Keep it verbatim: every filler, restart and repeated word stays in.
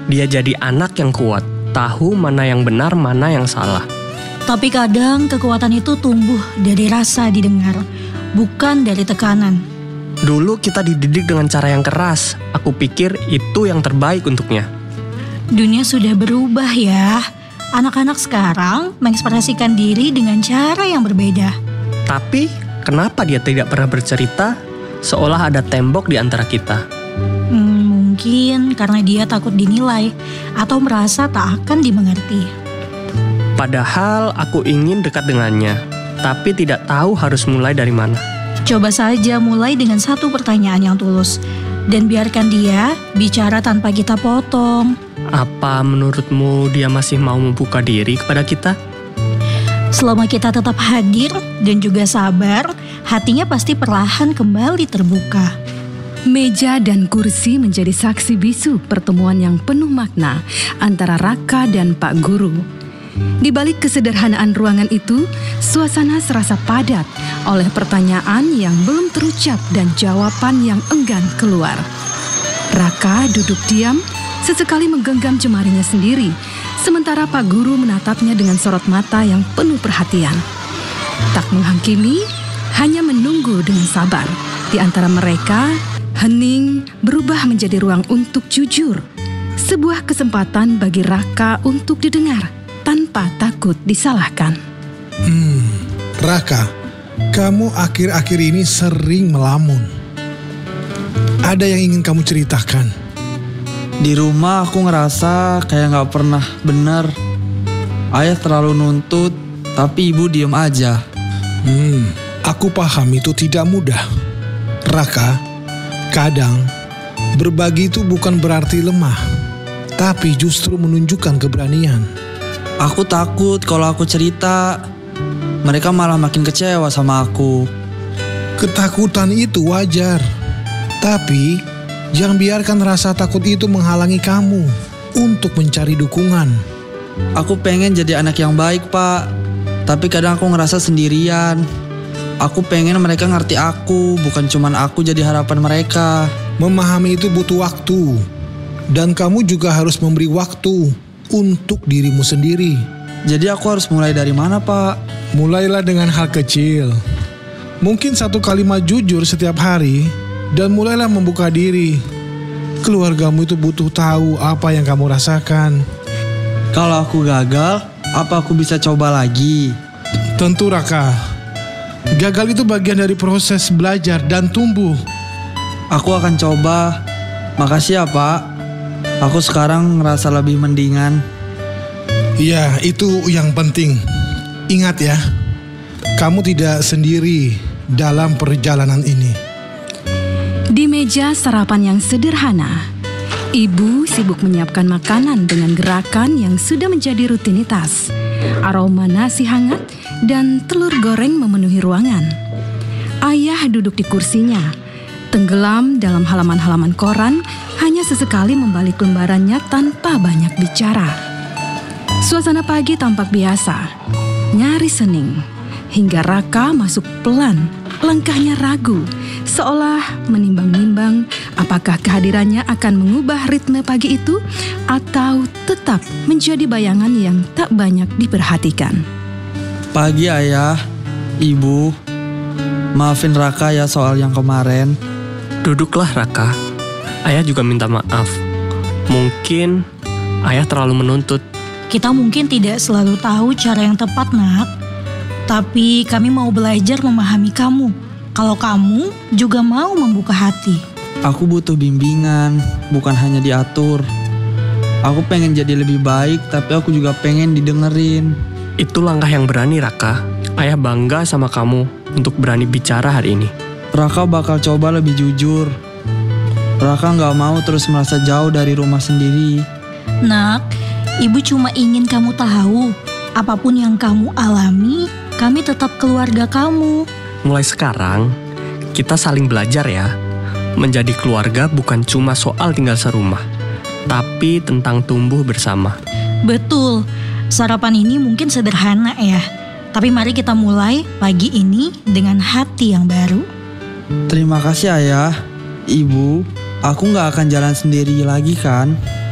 Dia jadi anak yang kuat, tahu mana yang benar, mana yang salah. Tapi kadang kekuatan itu tumbuh dari rasa didengar, bukan dari tekanan. Dulu kita dididik dengan cara yang keras. Aku pikir itu yang terbaik untuknya. Dunia sudah berubah ya. Anak-anak sekarang mengekspresikan diri dengan cara yang berbeda. Tapi kenapa dia tidak pernah bercerita seolah ada tembok di antara kita? Hmm, mungkin karena dia takut dinilai atau merasa tak akan dimengerti. Padahal aku ingin dekat dengannya, tapi tidak tahu harus mulai dari mana. Coba saja mulai dengan satu pertanyaan yang tulus, dan biarkan dia bicara tanpa kita potong. Apa menurutmu dia masih mau membuka diri kepada kita? Selama kita tetap hadir dan juga sabar, hatinya pasti perlahan kembali terbuka. Meja dan kursi menjadi saksi bisu pertemuan yang penuh makna antara Raka dan Pak Guru. Di balik kesederhanaan ruangan itu, suasana serasa padat oleh pertanyaan yang belum terucap dan jawaban yang enggan keluar. Raka duduk diam, sesekali menggenggam jemarinya sendiri, sementara Pak Guru menatapnya dengan sorot mata yang penuh perhatian. Tak menghakimi, hanya menunggu dengan sabar. Di antara mereka, hening berubah menjadi ruang untuk jujur. Sebuah kesempatan bagi Raka untuk didengar tanpa takut disalahkan. Hmm, Raka, kamu akhir-akhir ini sering melamun. Ada yang ingin kamu ceritakan? Di rumah aku ngerasa kayak gak pernah benar. Ayah terlalu nuntut, tapi ibu diem aja. Hmm, aku paham itu tidak mudah. Raka, kadang berbagi itu bukan berarti lemah, tapi justru menunjukkan keberanian. Aku takut kalau aku cerita, mereka malah makin kecewa sama aku. Ketakutan itu wajar, tapi jangan biarkan rasa takut itu menghalangi kamu untuk mencari dukungan. Aku pengen jadi anak yang baik, Pak, tapi kadang aku ngerasa sendirian. Aku pengen mereka ngerti aku, bukan cuman aku jadi harapan mereka. Memahami itu butuh waktu, dan kamu juga harus memberi waktu untuk dirimu sendiri. Jadi aku harus mulai dari mana, Pak? Mulailah dengan hal kecil. Mungkin satu kalimat jujur setiap hari, dan mulailah membuka diri. Keluargamu itu butuh tahu apa yang kamu rasakan. Kalau aku gagal, apa aku bisa coba lagi? Tentu, Raka. Gagal itu bagian dari proses belajar dan tumbuh. Aku akan coba. Makasih ya, Pak. Aku sekarang ngerasa lebih mendingan. Ya, itu yang penting. Ingat ya, kamu tidak sendiri dalam perjalanan ini. Di meja sarapan yang sederhana, ibu sibuk menyiapkan makanan dengan gerakan yang sudah menjadi rutinitas. Aroma nasi hangat dan telur goreng memenuhi ruangan. Ayah duduk di kursinya, tenggelam dalam halaman-halaman koran, hanya sesekali membalik lembarannya tanpa banyak bicara. Suasana pagi tampak biasa, nyaris hening, hingga Raka masuk pelan, langkahnya ragu, seolah menimbang-nimbang apakah kehadirannya akan mengubah ritme pagi itu atau tetap menjadi bayangan yang tak banyak diperhatikan. Pagi, Ayah, Ibu. Maafin Raka ya soal yang kemarin. Duduklah, Raka. Ayah juga minta maaf. Mungkin ayah terlalu menuntut. Kita mungkin tidak selalu tahu cara yang tepat, Nak. Tapi kami mau belajar memahami kamu. Kalau kamu juga mau membuka hati. Aku butuh bimbingan, bukan hanya diatur. Aku pengen jadi lebih baik, tapi aku juga pengen didengerin. Itu langkah yang berani, Raka. Ayah bangga sama kamu untuk berani bicara hari ini. Raka bakal coba lebih jujur. Raka gak mau terus merasa jauh dari rumah sendiri. Nak, ibu cuma ingin kamu tahu, apapun yang kamu alami, kami tetap keluarga kamu. Mulai sekarang, kita saling belajar ya. Menjadi keluarga bukan cuma soal tinggal serumah, tapi tentang tumbuh bersama. Betul, sarapan ini mungkin sederhana ya. Tapi mari kita mulai pagi ini dengan hati yang baru. Terima kasih Ayah, Ibu. Aku gak akan jalan sendiri lagi kan?